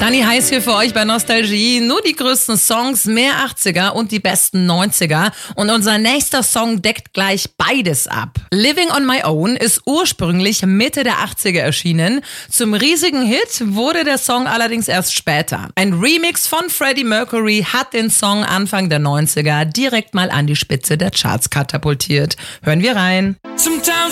Dani Heiß hier für euch bei Nostalgie. Nur die größten Songs, mehr 80er und die besten 90er. Und unser nächster Song deckt gleich beides ab. Living on My Own ist ursprünglich Mitte der 80er erschienen. Zum riesigen Hit wurde der Song allerdings erst später. Ein Remix von Freddie Mercury hat den Song Anfang der 90er direkt mal an die Spitze der Charts katapultiert. Hören wir rein. Sometimes